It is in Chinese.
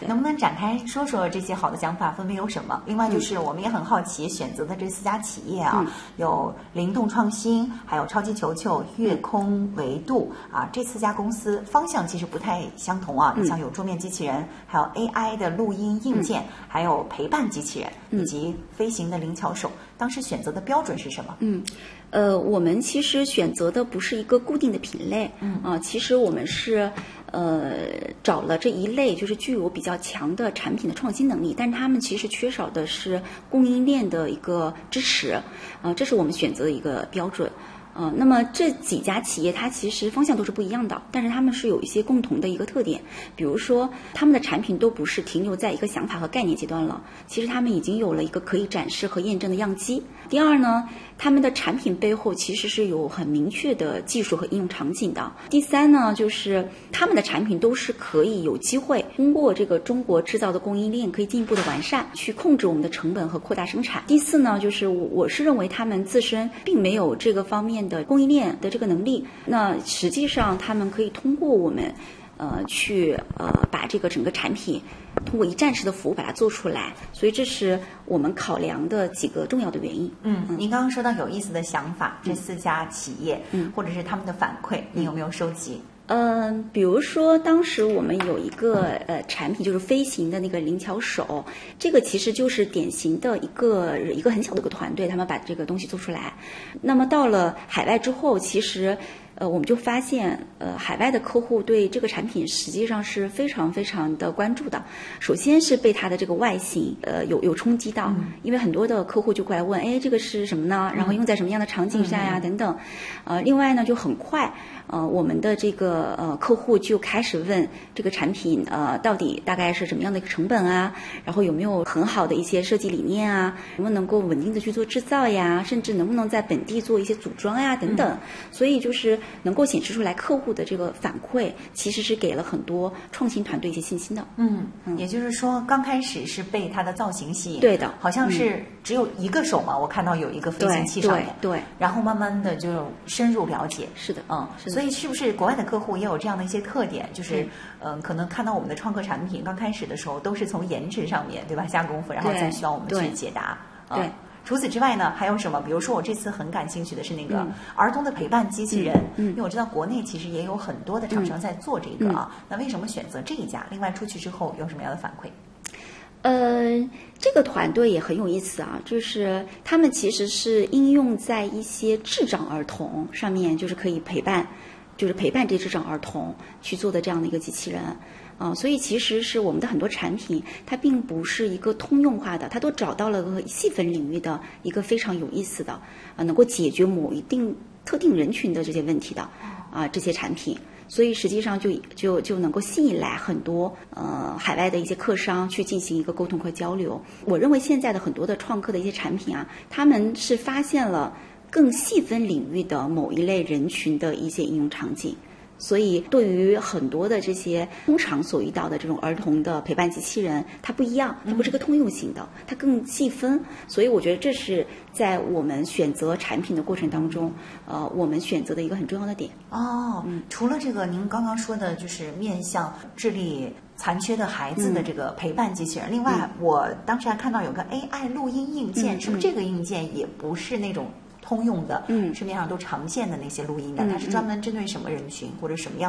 能不能展开说说这些好的想法分别有什么？另外就是我们也很好奇选择的这4家企业啊，有灵动创新，还有超级球球、月空维度啊，这4家公司方向其实不太相同啊。你像有桌面机器人，还有 AI 的录音硬件，还有陪伴机器人，以及飞行的灵巧手。当时选择的标准是什么？ 我们其实选择的不是一个固定的品类，其实我们是找了这一类就是具有比较强的产品的创新能力，但是他们其实缺少的是供应链的一个支持，这是我们选择的一个标准。那么这几家企业它其实方向都是不一样的，但是他们是有一些共同的一个特点，比如说他们的产品都不是停留在一个想法和概念阶段了，其实他们已经有了一个可以展示和验证的样机。第二呢，他们的产品背后其实是有很明确的技术和应用场景的。第三呢，就是他们的产品都是可以有机会通过这个中国制造的供应链可以进一步的完善，去控制我们的成本和扩大生产。第四呢，就是我是认为他们自身并没有这个方面的供应链的这个能力，那实际上他们可以通过我们去把这个整个产品通过一站式的服务把它做出来，所以这是我们考量的几个重要的原因。 您刚刚说到有意思的想法，这4家企业，或者是他们的反馈，你有没有收集？ 比如说当时我们有一个产品，就是飞行的那个灵巧手，这个其实就是典型的一个很小的一个团队，他们把这个东西做出来。那么到了海外之后，其实我们就发现海外的客户对这个产品实际上是非常非常的关注的。首先是被它的这个外形有冲击到，因为很多的客户就过来问，这个是什么呢？然后用在什么样的场景下呀？等等。另外呢，就很快我们的这个客户就开始问这个产品到底大概是什么样的一个成本啊，然后有没有很好的一些设计理念啊，能不能够稳定的去做制造呀，甚至能不能在本地做一些组装呀等等。所以就是能够显示出来客户的这个反馈，其实是给了很多创新团队一些信心的。 也就是说刚开始是被它的造型吸引， 对的， 好像是只有一个手嘛，我看到有一个飞行器上面， 对， 然后慢慢的就深入了解。 是的， 所以是不是国外的客户也有这样的一些特点，就是可能看到我们的创客产品刚开始的时候都是从颜值上面对吧下功夫，然后再需要我们去解答。 对。 除此之外呢，还有什么？比如说我这次很感兴趣的是那个儿童的陪伴机器人，因为我知道国内其实也有很多的厂商在做这个啊。那为什么选择这一家？另外出去之后有什么样的反馈？ 这个团队也很有意思啊，就是他们其实是应用在一些智障儿童上面，就是可以陪伴这智障儿童去做的这样的一个机器人。所以其实是我们的很多产品，它并不是一个通用化的，它都找到了个细分领域的一个非常有意思的，能够解决某一定特定人群的这些问题的这些产品。所以实际上就能够吸引来很多海外的一些客商去进行一个沟通和交流。我认为现在的很多的创客的一些产品啊，他们是发现了更细分领域的某一类人群的一些应用场景。所以对于很多的这些通常所遇到的这种儿童的陪伴机器人，它不一样，它不是个通用型的，它更细分。所以我觉得这是在我们选择产品的过程当中我们选择的一个很重要的点。 除了这个您刚刚说的就是面向智力残缺的孩子的这个陪伴机器人，另外我当时还看到有个 AI 录音硬件，是不是这个硬件也不是那种通用的，市面上都常见的那些录音的，它是专门针对什么人群或者什么样